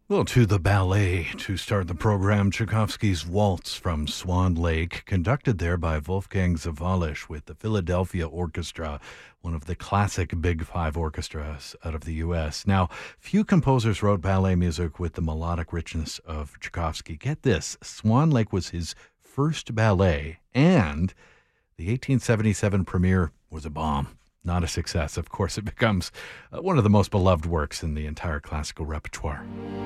Well, to the ballet to start the program, Tchaikovsky's Waltz from Swan Lake, conducted there by Wolfgang Sawallisch with the Philadelphia Orchestra, one of the classic Big Five orchestras out of the U.S. Now, few composers wrote ballet music with the melodic richness of Tchaikovsky. Get this, Swan Lake was his first ballet, and the 1877 premiere was a bomb. Not a success. Of course, it becomes one of the most beloved works in the entire classical repertoire.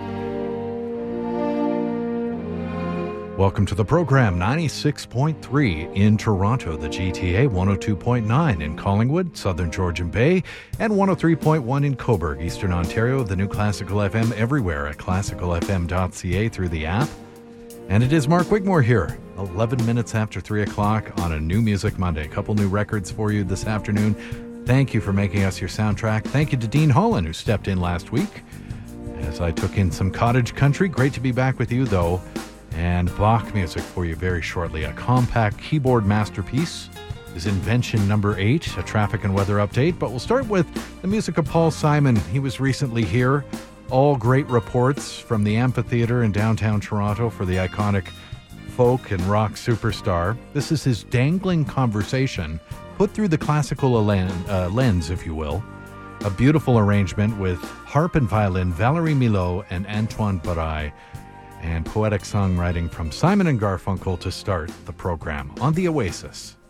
Welcome to the program, 96.3 in Toronto, the GTA, 102.9 in Collingwood, Southern Georgian Bay, and 103.1 in Cobourg, Eastern Ontario, the new Classical FM everywhere at classicalfm.ca through the app. And it is Mark Wigmore here, 11 minutes after 3 o'clock on a New Music Monday. A couple new records for you this afternoon. Thank you for making us your soundtrack. Thank you to Dean Holland, who stepped in last week as I took in some cottage country. Great to be back with you, though. And Bach music for you very shortly. A compact keyboard masterpiece is Invention number 8, a traffic and weather update. But we'll start with the music of Paul Simon. He was recently here. All great reports from the amphitheater in downtown Toronto for the iconic folk and rock superstar. This is his Dangling Conversation, put through the classical lens, if you will. A beautiful arrangement with harp and violin, Valerie Milot and Antoine Barai, and poetic songwriting from Simon and Garfunkel to start the program on The Oasis.